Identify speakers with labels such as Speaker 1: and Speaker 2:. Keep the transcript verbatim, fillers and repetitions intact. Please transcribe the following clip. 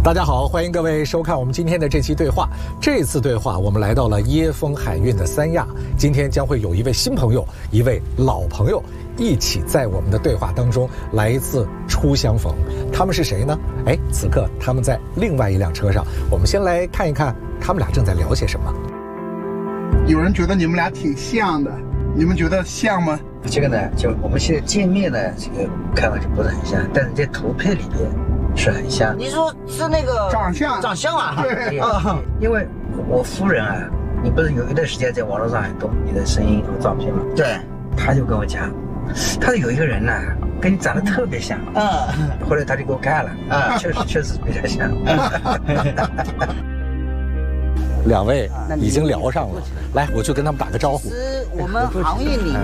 Speaker 1: 大家好，欢迎各位收看我们今天的这期对话。这次对话，我们来到了椰风海韵的三亚。今天将会有一位新朋友，一位老朋友，一起在我们的对话当中来一次初相逢。他们是谁呢？哎，此刻他们在另外一辆车上。我们先来看一看他们俩正在聊些什么。
Speaker 2: 有人觉得你们俩挺像的，你们觉得像吗？
Speaker 3: 这个呢，就我们现在见面呢，这个看上去不是很像，但是在图片里边是很像。
Speaker 4: 你说是那个
Speaker 2: 长相，
Speaker 4: 长相啊？
Speaker 2: 对
Speaker 4: 啊，
Speaker 3: 因为我夫人啊，你不是有一段时间在网络上很多你的声音和照片吗？
Speaker 4: 对，
Speaker 3: 他就跟我讲，他说有一个人呢、啊，跟你长得特别像。
Speaker 4: 嗯，
Speaker 3: 后来他就给我看了，啊，确实确实比较像。
Speaker 1: 两位已经聊上了，来，我就跟他们打个招呼。
Speaker 4: 是我们行业里